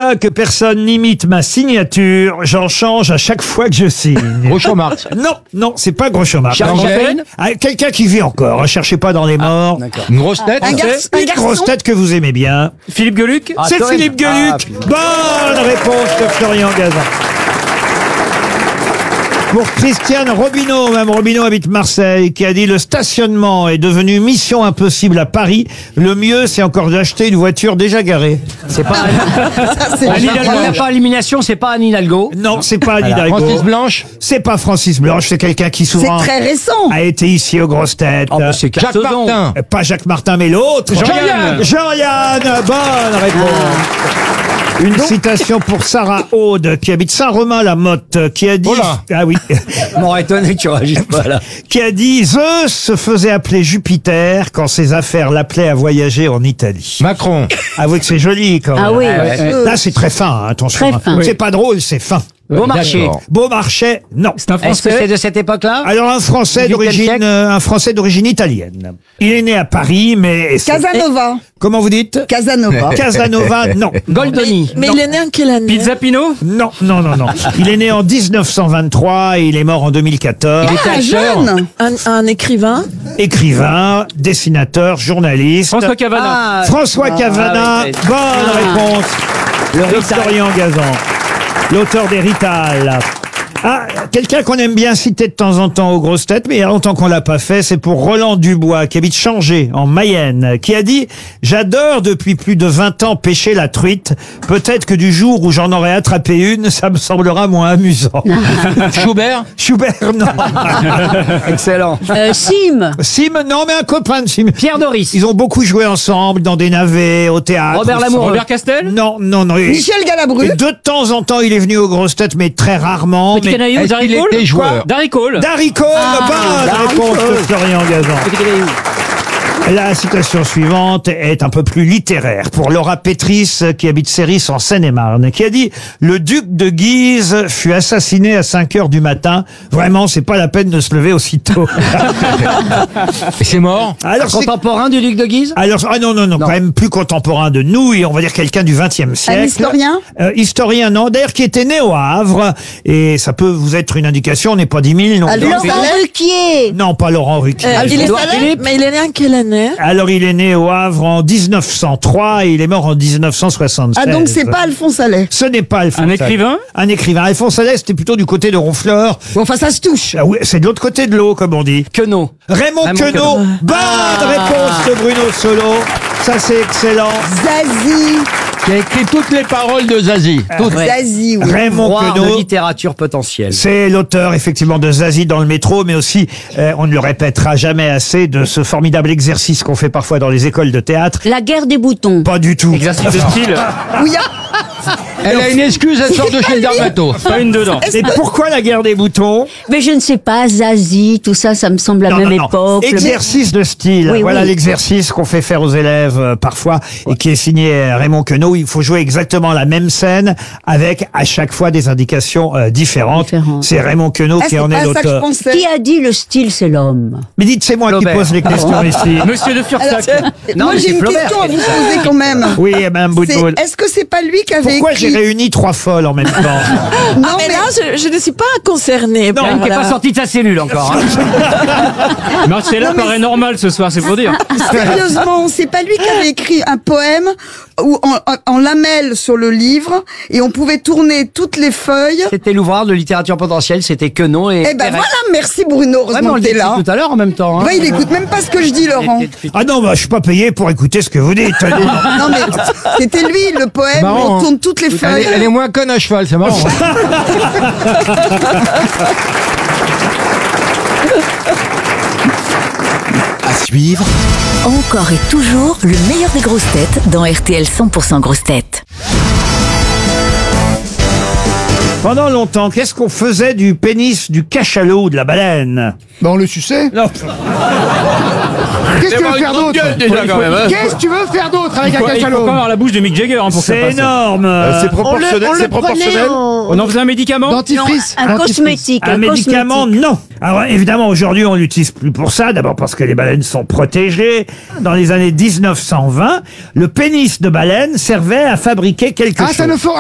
pas que personne n'imite ma signature, j'en change à chaque fois que je signe. Groucho Marx. Non, c'est pas Groucho Marx. Charles Chaplin. Quelqu'un qui vit encore, cherchez pas dans les morts. Une grosse tête. Une grosse tête que vous aimez bien. Philippe Gueluc. C'est Philippe Gueluc. Bonne réponse de Florian Gazan. Pour Christiane Robineau, même Robineau habite Marseille, qui a dit: le stationnement est devenu mission impossible à Paris. Le mieux, c'est encore d'acheter une voiture déjà garée. C'est pas Anne Hidalgo. Il n'y a pas élimination, c'est pas Anne Hidalgo. Non, c'est pas Anne Hidalgo. Francis Blanche. C'est pas Francis Blanche, c'est quelqu'un qui C'est souvent très récent. a été ici aux grosses têtes. C'est Jacques Carzodon. Martin. Pas Jacques Martin, mais l'autre. Jean-Yann. Jean-Yann, bonne réponse. Une citation pour Sarah Aude, qui habite Saint-Romain-la-Motte, qui a dit... Oh là. Ah oui. M'aurait étonné que tu réagisses pas là. Qui a dit: Zeus se faisait appeler Jupiter quand ses affaires l'appelaient à voyager en Italie. Macron. Avouez que c'est joli quand même. Ah oui. Là, c'est très fin, hein, attention. Très fin. C'est pas drôle, c'est fin. Beaumarchais. D'accord. Beaumarchais, non. C'est un Est-ce que c'est de cette époque-là? Alors un Français Du XVIIIe d'origine, siècle un Français d'origine italienne. Il est né à Paris, mais Casanova. comment vous dites? Casanova. Casanova, non. Goldoni. Mais il est né en quelle année? Pizzapino. Non. Il est né en 1923 et il est mort en 2014. Il était Ah, acteur. jeune. Un écrivain? Écrivain, dessinateur, journaliste. François Cavana. François Cavana, oui. bonne réponse. Le de Rital. Florian Gazan, l'auteur des Rital. Ah, quelqu'un qu'on aime bien citer de temps en temps aux grosses têtes, mais il y a longtemps qu'on l'a pas fait, c'est pour Roland Dubois, qui habite Changé, en Mayenne, qui a dit: j'adore depuis plus de 20 ans pêcher la truite. Peut-être que du jour où j'en aurai attrapé une, ça me semblera moins amusant. Schubert. Schubert, non. Excellent. Sim. Sim, non, mais un copain de Sim. Pierre Doris. Ils ont beaucoup joué ensemble dans des navets, au théâtre. Robert Lamoureux. Robert Castel. Non. Michel Galabru. Et de temps en temps, il est venu aux grosses têtes, mais très rarement. Petit Canaillou. Est-ce qu'il était joueur? Darry Cole. Darry Cole, bonne réponse de Florian Gazan. La citation suivante est un peu plus littéraire pour Laura Pétris, qui habite Céris en Seine-et-Marne, qui a dit: le duc de Guise fut assassiné à 5 heures du matin. Vraiment, c'est pas la peine de se lever aussitôt. Et c'est mort. Alors, Contemporain du duc de Guise. non, quand même plus contemporain de nous, et on va dire quelqu'un du XXe siècle. Un historien. Historien, non, d'ailleurs, qui était né au Havre, et ça peut vous être une indication, on n'est pas 10 000 non plus. Alors, Laurent Ruquier. Non, pas Laurent Ruquier. Il est Édouard salé, Philippe. mais il est né en quelle année? Alors, il est né au Havre en 1903 et il est mort en 1976. Ah, donc c'est pas Alphonse Allais. Ce n'est pas Alphonse Un Allais. écrivain. Un écrivain. Alphonse Allais, c'était plutôt du côté de Ronfleur. Bon, enfin, ça se touche. Ah oui, c'est de l'autre côté de l'eau, comme on dit. Queneau. Raymond Queneau. Bonne réponse de Bruno Solo. Ça, c'est excellent. Zazie. Qui a écrit toutes les paroles de Zazie. Toutes. Zazie, oui. Raymond Roi de Queneau. littérature potentielle. C'est l'auteur, effectivement, de Zazie dans le métro, mais aussi, on ne le répétera jamais assez, de ce formidable exercice qu'on fait parfois dans les écoles de théâtre. La guerre des boutons. Pas du tout. Exercice de style. Oui, Elle a une excuse, elle sort de chez le dermato. Pas une dedans. Et pourquoi la guerre des boutons? Mais je ne sais pas, Zazie, tout ça, ça me semble la même époque. Exercice de style. Oui, Voilà oui. l'exercice qu'on fait faire aux élèves parfois et qui est signé Raymond Queneau. Il faut jouer exactement la même scène avec à chaque fois des indications différentes. Différentes. C'est Raymond Queneau Ah, qui c'est en est pas ça que je l'auteur. pensais. Qui a dit le style, c'est l'homme? Mais dites, c'est moi Flaubert. qui pose les questions ici. Monsieur de Fursac. Moi, mais j'ai c'est une Flaubert question à qui a vous dit ça. poser quand même. Oui, Mme Boutboul. Est-ce que c'est pas lui qui avait Pourquoi écrit... j'ai réuni 3 folles en même temps? Non, Ah, mais là, je ne suis pas concernée. Non, par Qui n'est la- pas sorti de sa cellule encore. Marcella paraît normal ce soir, c'est pour dire. Sérieusement, c'est pas lui qui avait écrit un poème où en lamelles sur le livre et on pouvait tourner toutes les feuilles. C'était l'ouvrage de littérature potentielle, c'était Queneau et. Eh ben Thérèse. voilà, merci Bruno, Ouais, mais heureusement on que le t'es dit là. tout à l'heure en même temps. Hein. Ouais, il écoute même pas ce que je dis, Laurent. Ah non, bah, je suis pas payé pour écouter ce que vous dites. Non mais c'était lui le poème Marrant, où on hein. tourne toutes les feuilles. Elle est moins conne à cheval, c'est marrant. À suivre, Encore et toujours le meilleur des grosses têtes dans RTL 100% grosses têtes. Pendant longtemps, qu'est-ce qu'on faisait du pénis du cachalot ou de la baleine? Ben on le suçait. Non. Qu'est-ce que tu veux faire d'autre? Qu'est-ce que tu veux faire d'autre avec un Il faut cachalot? pas avoir la bouche de Mick Jagger hein, pour que ça C'est passe. énorme. C'est proportionnel. On en faisait un médicament. Dentifrice. Un cosmétique. Un médicament, cosmétique. non. Alors évidemment, aujourd'hui, on l'utilise plus pour ça. D'abord parce que les baleines sont protégées. Dans les années 1920, le pénis de baleine servait à fabriquer quelque chose. Ah, ça ne faut